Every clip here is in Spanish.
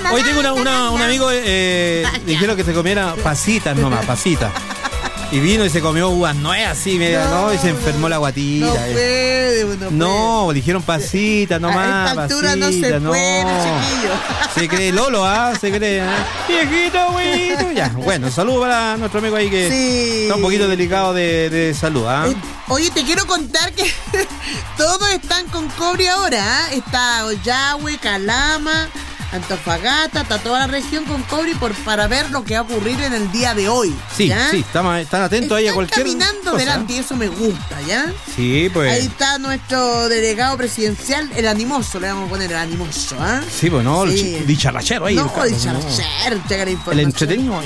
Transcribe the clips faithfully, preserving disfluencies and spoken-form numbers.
Hoy tengo una, una, un amigo, eh, dijeron que se comiera pasitas nomás, pasitas. Y vino y se comió uvas nuevas así, media, no, ¿no? Y se enfermó la guatita. No puede, no puede. No, dijeron pasitas nomás. A esta altura pasitas, no se no. puede, chiquillo. Se cree Lolo, ¿ah? Se cree, ¿eh? Viejito, güeyito. Ya, bueno, saludos para nuestro amigo ahí que sí. está un poquito delicado de, de salud, ¿ah? Eh, oye, te quiero contar que todos están con cobre ahora, ¿eh? Está Ollagüe, Calama, Antofagasta, está toda la región con cobre por, para ver lo que va a ocurrir en el día de hoy. Sí, ¿ya? sí, están, están atentos ahí a cualquier caminando cosa. Delante y eso me gusta, ¿ya? Sí, pues. Ahí está nuestro delegado presidencial, el animoso, le vamos a poner el animoso, ¿ah? ¿eh? Sí, pues no, sí. el dicharrachero ahí. No, el dicharachero, no. Checa la información. El entretenido.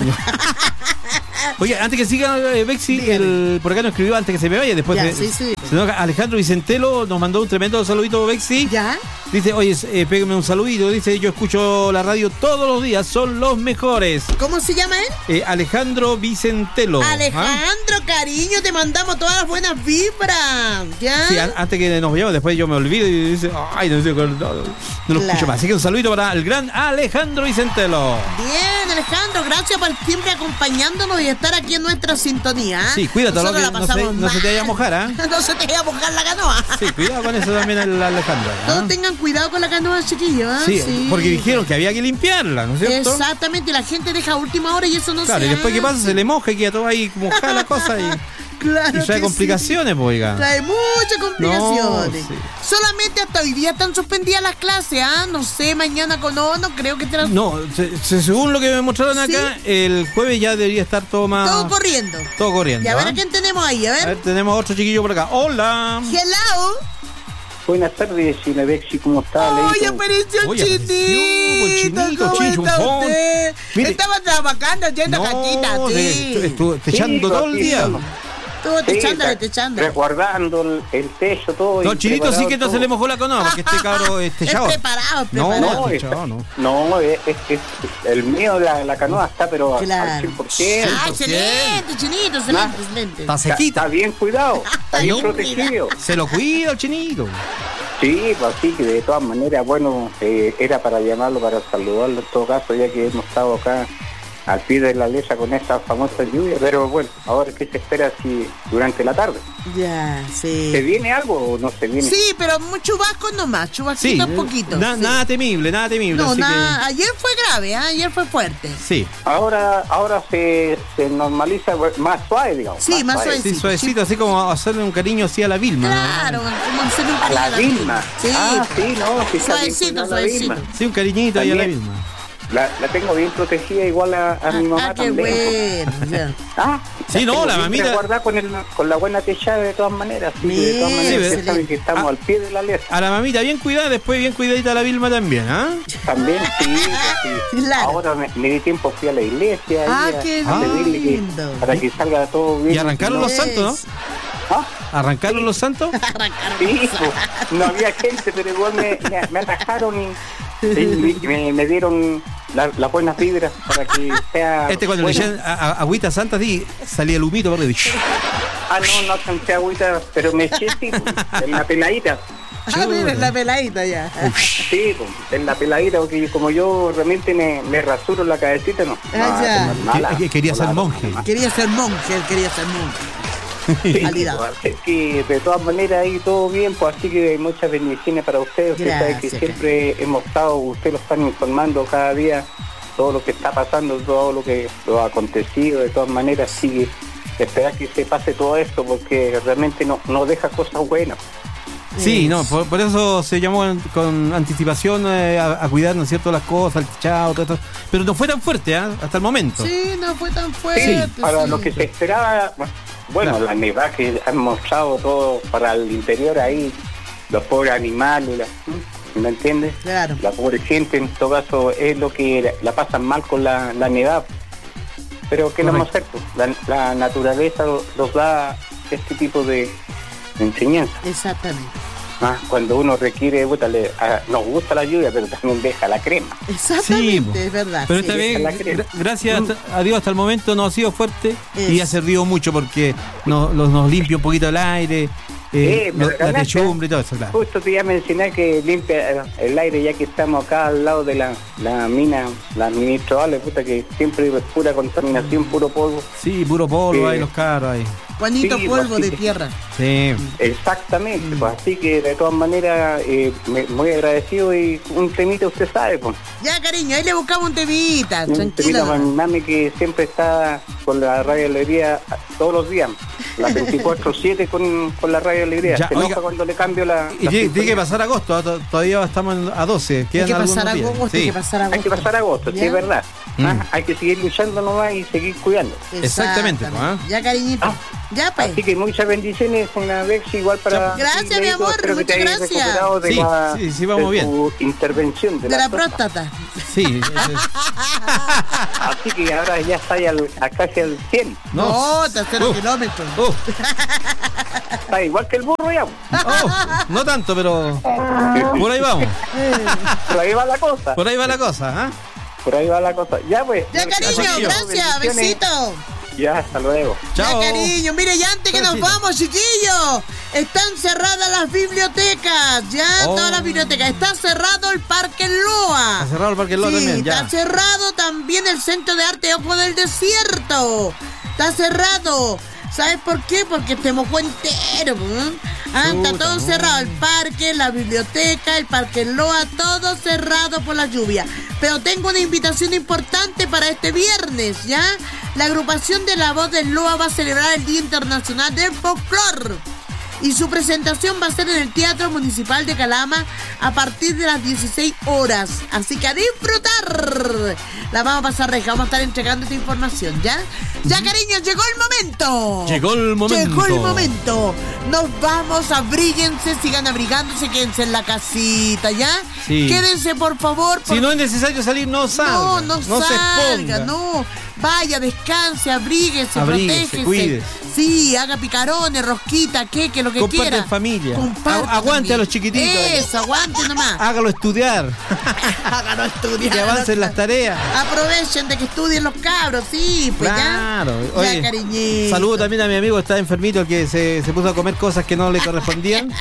Oye, antes que siga, eh, Bexi, el, por acá nos escribió antes que se me vaya, después ya, de, sí, sí. Señor Alejandro Vicentelo nos mandó un tremendo saludito, Bexi. ¿Ya? Dice, oye, eh, pégame un saludito. Dice, yo escucho la radio todos los días, son los mejores. ¿Cómo se llama él? Eh, Alejandro Vicentelo. Alejandro, ¿ah? Cariño, te mandamos todas las buenas vibras. ¿Ya? Sí, an- antes que nos vayamos, después yo me olvido y dice, ay, no, no, no, no lo claro. escucho más. Así que un saludito para el gran Alejandro Vicentelo. Bien, Alejandro, gracias por siempre acompañándonos y estar aquí en nuestra sintonía. Sí, cuídate, lo que no se, no se te vaya a mojar, ¿ah? ¿eh? No se te vaya a mojar la canoa. Sí, cuidado con eso también, el Alejandro. ¿eh? Todos tengan cuidado con la canoa, chiquillos. ¿eh? Sí, sí, porque dijeron que había que limpiarla, ¿no es cierto? Exactamente, la gente deja a última hora y eso no claro, se y después, hace. ¿qué pasa? Se le moja y queda todo ahí mojada la cosa y... Claro y trae complicaciones, sí. pues, oiga. Trae muchas complicaciones. No, sí. Solamente hasta hoy día están suspendidas las clases, ¿ah? No sé, mañana con no, no creo que te las... No, se, se, según lo que me mostraron acá, ¿sí? El jueves ya debería estar todo más... Todo corriendo. Todo corriendo. Y a ver ¿ah? a quién tenemos ahí, a ver. A ver, tenemos otro chiquillo por acá. Hola. Hello. Buenas tardes, Cinebexi, ¿cómo está? ¡Oye, apareció Oye, Chinito! Chinito, ¿Cómo Chincho, está un usted? Mire. Estaba trabajando, haciendo No, gatita, sí. estuve techando Sí, todo el día. estamos. Estuvo Sí, techándole, está techándole. resguardando el, el techo, todo. No, y Chinito sí que no preparado se le todo. mojó la canoa, porque este cabro es Es techado. preparado, es No, preparado. No, techado, está- no. no, es, es, es- el mío, la, la canoa está, pero Claro. al cien por ciento. Ah, excelente, Chinito, excelente, excelente. Está Está, sequito. está bien cuidado, está bien Bien protegido. Se lo cuida el Chinito. Sí, pues sí, que de todas maneras, bueno, eh, era para llamarlo, para saludarlo en todo caso, ya que hemos estado acá al pie de la letra con esta famosa lluvia, pero bueno, ahora qué se espera si durante la tarde. Ya, sí. ¿Se viene algo o no se viene? Sí, pero muy chubascos nomás, Sí, chubasquitos poquitos. na- sí. nada temible, nada temible. No, así nada, ayer fue grave, ¿eh? Ayer fue fuerte. que, sí, Ahora ahora se, se normaliza más suave, digamos. Sí, más suave. sí, suavecito, así como hacerle un cariño así a la Vilma. ¿no? Claro, como hacer un A la cariño Vilma. Sí, Ah, sí, no, sí, está bien suavecito, cuidada la suavecito. Vilma. Sí, un cariñito ahí a la También. Vilma. La, la tengo bien protegida igual a, a mi mamá Ah, qué también. bueno, ya. Ah, Sí, no, tengo la bien mamita- resguardada con, el, con la buena techada de todas maneras. Sí, de todas Bien, maneras, sí, ustedes saben que estamos ah. al pie de la letra. A la mamita bien cuidada, después bien cuidadita a la Vilma también, ¿ah? También, sí, sí. Claro. Ahora me, me di tiempo, fui a la iglesia. Ah, ahí a- qué a pedirle que- lindo. para que salga todo bien. Y arrancaron los Es. santos, ¿no? ¿Ah? ¿Arrancaron los santos? Sí, pues, no había gente, pero igual me, me, me atajaron y, y me, me dieron la- las buenas vibras para que sea. Este cuando bueno. le echan a- a- agüita santa, sí, salía el humito, ¿verdad? Ah, no, no alcancé agüita, pero me eché sí, pues, en la peladita. Ah, mira, la peladita ya. Sí, pues, en la peladita, porque como yo realmente me, me rasuro la cabecita, no. Ah, no, ya. es mala. Que- que quería ser Hola, monje. mamá. Quería ser monje, él quería ser monje. Sí, Calidad. pues, es que de todas maneras ahí todo bien, pues así que muchas bendiciones para ustedes. Usted sabe que Gracias, siempre hemos estado, usted lo están informando cada día, todo lo que está pasando, todo lo que lo ha acontecido, de todas maneras sigue. Esperar que se pase todo esto porque realmente no, no deja cosas buenas. Sí, no, por, por eso se llamó en- con anticipación eh, a, a cuidar, ¿no es cierto?, las cosas, el techado, todo esto. Pero no fue tan fuerte, ¿ah? Hasta el momento. Sí, no fue tan Sí, fuerte. para sí. lo que se esperaba, bueno, Claro. la nevada que han mostrado todo para el interior ahí, los pobres animales, la- ¿me entiendes? Claro. La pobre gente en todo caso es lo que la, la pasan mal con la, la nevada. Pero ¿qué le vamos a hacer? Pues? La, la naturaleza lo- los da este tipo de, de enseñanza. Exactamente. Ah, cuando uno requiere, puta, le- a- nos gusta la lluvia, pero también deja la crema. Exactamente, po. es verdad. Pero sí. esta vez, la crema. gra- gracias a Dios, hasta el momento no ha sido fuerte y Es. ha servido mucho porque nos, los- nos limpia un poquito el aire eh, Eh, lo- pero la ganaste, techumbre y todo eso, claro. Justo te iba a mencionar que limpia el aire, ya que estamos acá al lado de la, la mina, la ministro Vale, puta, que siempre es pura contaminación, puro polvo. Sí, puro polvo, Eh, ahí los carros ahí. Juanito, Sí, polvo así de que- tierra. Sí. Exactamente, pues así que de todas maneras, eh, me- muy agradecido y un temita usted sabe, pues. Ya, cariño, ahí le buscamos un temita, Un temita tranquilo. para mi mami que siempre está con la Radio Alegría todos los días, las veinticuatro siete con, con la Radio Alegría. Ya, Se enoja oiga. cuando le cambio la... Y la tiene, tiene sintonía. que pasar agosto, to- todavía estamos en- a doce, Hay quedan que algunos pasar días. agosto, hay Sí. que pasar agosto. Hay que pasar agosto, sí, ¿Ya? es verdad. Mm. Ah, hay que seguir luchando nomás y seguir cuidando. Exactamente, pues, ¿ah? Ya, cariñito. Ah, Ya, pues. Así que muchas bendiciones en la Vex, igual para... Gracias, ti, mi Leito. amor, Espero que te muchas hayas gracias. recuperado de Sí, la, sí, sí, vamos de bien. tu intervención de, De la próstata. próstata. Sí, eso es- Así que ahora ya está ahí al, a casi al cien. No, tercero Uh, kilómetro. uh, Está igual que el burro ya. oh, no tanto, pero por ahí vamos. Por ahí va la cosa. Por ahí va la cosa, ¿ah? Por ahí va la cosa. Ya pues. Ya, cariño, chiquillos. gracias, Bendiciones. besito. Ya, hasta luego. Chao. Ya, cariño, mire, ya antes que nos Besito. vamos, chiquillos, están cerradas las bibliotecas, ya, Oh. todas las bibliotecas. Está cerrado el Parque Loa. Está cerrado el Parque Loa Sí, también, ya. está cerrado también el Centro de Arte Ojo del Desierto. Está cerrado. ¿Sabes por qué? Porque te mojó entero. ¿eh? Ah, está Chuta, todo no. cerrado. El parque, la biblioteca, el Parque Loa, todo cerrado por la lluvia. Pero tengo una invitación importante para este viernes, ¿ya? La agrupación de La Voz del Loa va a celebrar el Día Internacional del Folclor. Y su presentación va a ser en el Teatro Municipal de Calama a partir de las dieciséis horas. Así que a disfrutar. La vamos a pasar reja, vamos a estar entregando esta información, ¿ya? Ya, cariño, llegó el momento. Llegó el momento. Llegó el momento. Nos vamos, abríguense, sigan abrigándose, quédense en la casita, ¿ya? Sí. Quédense, por favor. Si no es necesario salir, no salga. No, no, se salga, exponga. no. Vaya, descanse, abríguese, Abríguese, protéjese. cuídese. Sí, haga picarones, rosquita, queque, lo que Comparte quiera. en familia. Comparta A- aguante también. a los chiquititos. Eso, aguante nomás. Hágalo estudiar. Hágalo estudiar. Que avancen las tareas. Aprovechen de que estudien los cabros, sí, pues Claro. ya. Oye, ya, cariñito. saludo también a mi amigo que está enfermito, el que se, se puso a comer cosas que no le correspondían.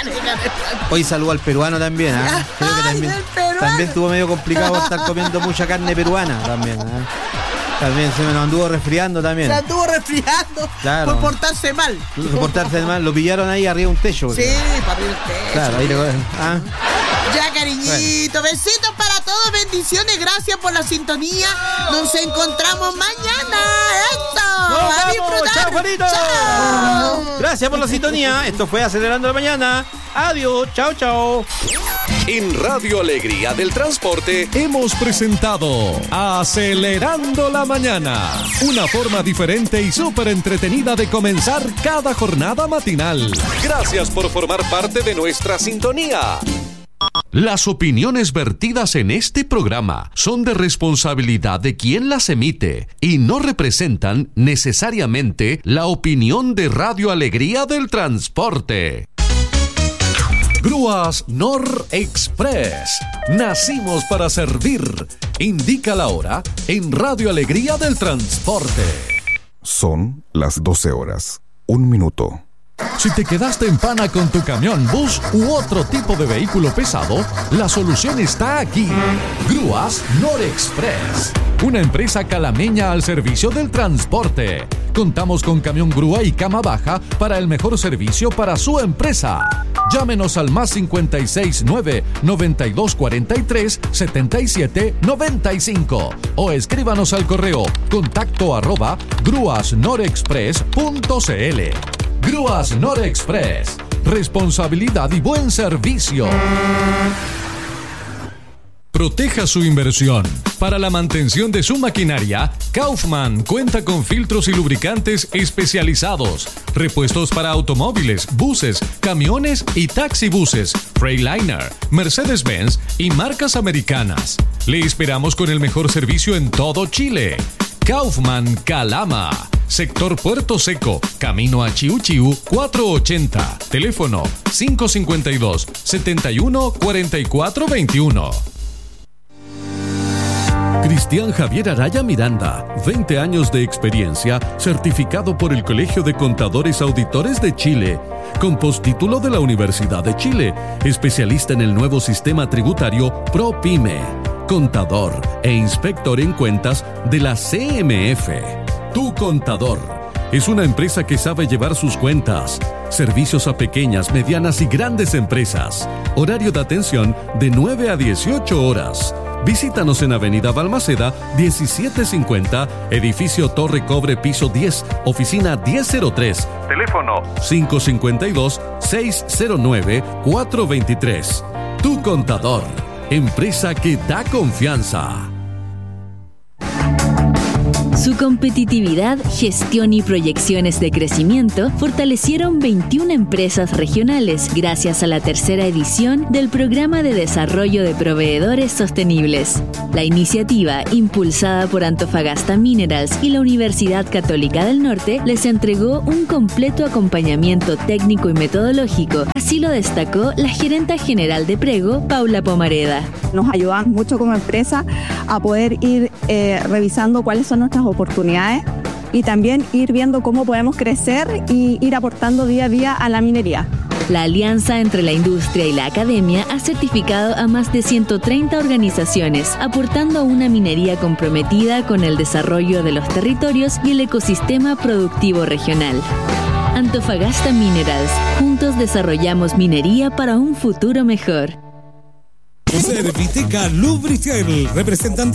Hoy saludo al peruano también, ¿ah? Creo que Ay, también, del peruano. también estuvo medio complicado estar comiendo mucha carne peruana también, ¿ah? También se me lo anduvo resfriando también. Se anduvo resfriando Claro. por portarse mal. Reportarse mal, lo pillaron ahí arriba de un techo. Sí, para abrir el techo. Claro, ahí le ¿ah? Ya, cariñito, besitos para todos, bendiciones, gracias por la sintonía. Nos encontramos mañana. ¡Eso! ¡Nos ¡A vamos! disfrutar! ¡Chao, Juanito! ¡Chao! Gracias por la sintonía. Esto fue Acelerando la Mañana. Adiós. Chao, chao. En Radio Alegría del Transporte Hemos presentado Acelerando la Mañana, una forma diferente y súper entretenida de comenzar cada jornada matinal. Gracias por formar parte de nuestra sintonía. Las opiniones vertidas en este programa son de responsabilidad de quien las emite y no representan necesariamente la opinión de Radio Alegría del Transporte. Grúas Nor Express. Nacimos para servir. Indica la hora en Radio Alegría del Transporte. Son las doce horas, un minuto. Si te quedaste en pana con tu camión, bus u otro tipo de vehículo pesado, la solución está aquí. Grúas Norexpress, una empresa calameña al servicio del transporte. Contamos con camión grúa y cama baja para el mejor servicio para su empresa. Llámenos al más cincuenta y seis nueve, noventa y dos cuarenta y tres, setenta y siete noventa y cinco o escríbanos al correo contacto arroba grúasnorexpress punto cl. Grúas Norexpress. Responsabilidad y buen servicio. Proteja su inversión. Para la mantención de su maquinaria, Kaufman cuenta con filtros y lubricantes especializados, repuestos para automóviles, buses, camiones y taxibuses, Freightliner, Mercedes-Benz y marcas americanas. Le esperamos con el mejor servicio en todo Chile. Kaufman Calama, sector Puerto Seco, camino a Chiu Chiu cuatrocientos ochenta, teléfono cinco cinco dos, setenta y uno, cuarenta y cuatro veintiuno. Cristian Javier Araya Miranda, veinte años de experiencia, certificado por el Colegio de Contadores Auditores de Chile, con postítulo de la Universidad de Chile, especialista en el nuevo sistema tributario ProPyme, contador e inspector en cuentas de la C M F. Tu Contador es una empresa que sabe llevar sus cuentas. Servicios a pequeñas, medianas y grandes empresas. Horario de atención de nueve a dieciocho horas. Visítanos en Avenida Balmaceda, diecisiete cincuenta, Edificio Torre Cobre, piso diez, oficina diez cero tres. Teléfono cinco cinco dos, seis cero nueve, cuatro dos tres. Tu Contador, empresa que da confianza. Su competitividad, gestión y proyecciones de crecimiento fortalecieron veintiuna empresas regionales gracias a la tercera edición del Programa de Desarrollo de Proveedores Sostenibles. La iniciativa, impulsada por Antofagasta Minerals y la Universidad Católica del Norte, les entregó un completo acompañamiento técnico y metodológico. Así lo destacó la gerenta general de Prego, Paula Pomareda. Nos ayudan mucho como empresa a poder ir eh, revisando cuáles son nuestras oportunidades y también ir viendo cómo podemos crecer y ir aportando día a día a la minería. La alianza entre la industria y la academia ha certificado a más de ciento treinta organizaciones, aportando a una minería comprometida con el desarrollo de los territorios y el ecosistema productivo regional. Antofagasta Minerals. Juntos desarrollamos minería para un futuro mejor. Serviteca Lubricel, representante